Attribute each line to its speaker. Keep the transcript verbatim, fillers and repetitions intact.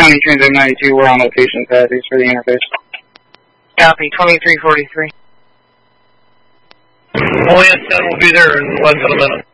Speaker 1: County Transit ninety-two, we're on location, Patties for the interface.
Speaker 2: Copy, twenty-three forty-three.
Speaker 3: O S ten will be there in less than a minute.